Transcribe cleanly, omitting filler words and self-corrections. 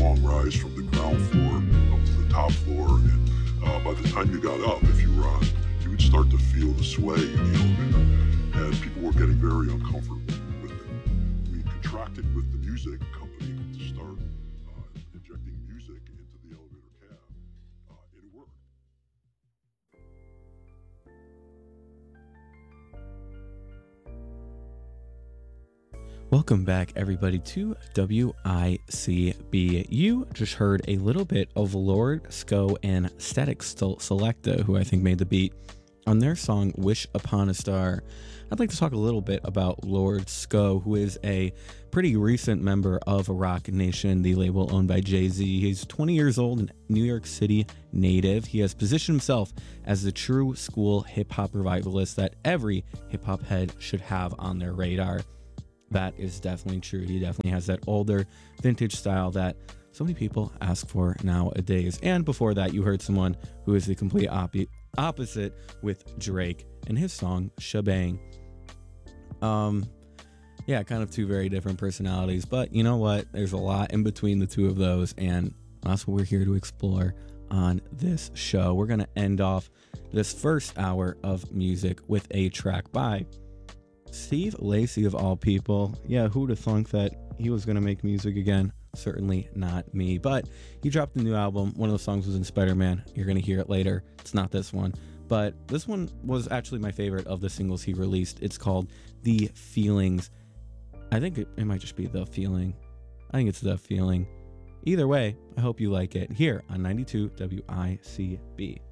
long rise from the ground floor up to the top floor, and by the time you got up, if you were on, you would start to feel the sway in the elevator, and people were getting very uncomfortable with it. We contracted with the music company to start injecting music into the elevator cab, and it worked. Welcome back, everybody, to WICB. You just heard a little bit of Lord Sko and Static Selecta, who I think made the beat, on their song Wish Upon a Star. I'd like to talk a little bit about Lord Sko, who is a pretty recent member of Roc Nation, the label owned by Jay-Z. He's 20 years old and New York City native. He has positioned himself as the true school hip-hop revivalist that every hip-hop head should have on their radar. That is definitely true. He definitely has that older vintage style that so many people ask for nowadays. And before that, you heard someone who is the complete opposite with Drake and his song Shebang. Yeah, kind of two very different personalities, but you know what? There's a lot in between the two of those, and that's what we're here to explore on this show. We're going to end off this first hour of music with a track by Steve Lacy, of all people. Yeah, who'd have thunk that he was going to make music again? Certainly not me. But he dropped a new album. One of the songs was in Spider-Man. You're going to hear it later. It's not this one. But this one was actually my favorite of the singles he released. It's called The Feelings. I think it might just be The Feeling. I think it's The Feeling. Either way, I hope you like it here on 92 WICB.